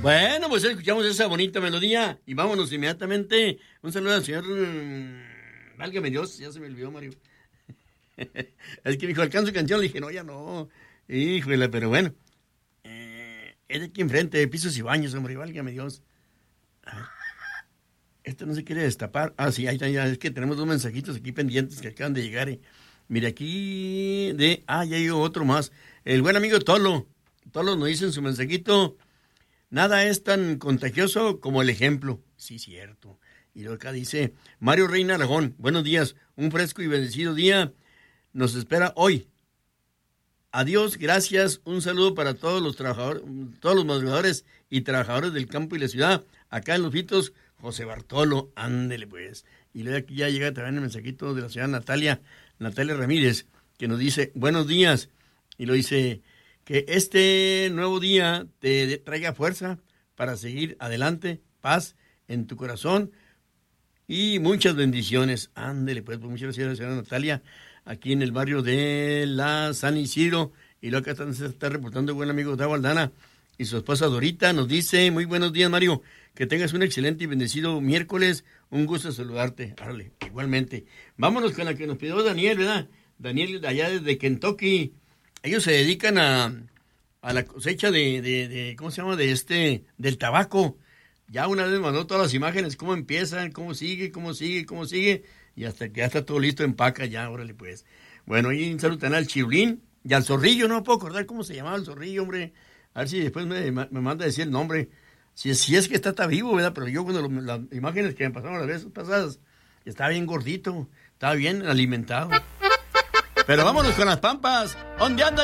Bueno, pues escuchamos esa bonita melodía y vámonos inmediatamente. Un saludo al señor... válgame Dios, ya se me olvidó, Mario. Es que me dijo, alcanzo canción, le dije, no, ya no. Híjole, pero bueno. Es de aquí enfrente, Pisos y Baños, hombre, válgame Dios. A ver. Esto no se quiere destapar. Ah, sí, ahí está, ya. Es que tenemos dos mensajitos aquí pendientes que acaban de llegar. Mira, aquí de... Ah, ya llegó otro más. El buen amigo Tolo. Tolo nos dice en su mensajito... Nada es tan contagioso como el ejemplo. Sí, cierto. Y luego acá dice, Mario Reina Aragón, buenos días, un fresco y bendecido día nos espera hoy. Adiós, gracias, un saludo para todos los trabajadores, todos los madrugadores y trabajadores del campo y la ciudad. Acá en Los Pitos, José Bartolo, ándele pues. Y luego aquí ya llega también el mensajito de la señora Natalia Ramírez, que nos dice, buenos días. Y lo dice... Que este nuevo día te traiga fuerza para seguir adelante, paz en tu corazón y muchas bendiciones. Ándele, pues muchas gracias, señora Natalia, aquí en el barrio de la San Isidro. Y luego acá se está reportando el buen amigo Gustavo Aldana y su esposa Dorita. Nos dice, muy buenos días, Mario, que tengas un excelente y bendecido miércoles. Un gusto saludarte. Árale, igualmente. Vámonos con la que nos pidió Daniel, ¿verdad? Daniel de allá desde Kentucky. Ellos se dedican a la cosecha de ¿cómo se llama? Del tabaco. Ya una vez mandó todas las imágenes, cómo empiezan, cómo sigue, y hasta que ya está todo listo, empaca ya, órale pues. Bueno, y un saludo también al Chirulín y al Zorrillo, no me puedo acordar cómo se llamaba el Zorrillo, hombre. A ver si después me manda a decir el nombre. Si es que está vivo, ¿verdad? Pero yo cuando las imágenes que me pasaron las veces pasadas, estaba bien gordito, estaba bien alimentado. Pero vámonos con las pampas. ¿Dónde anda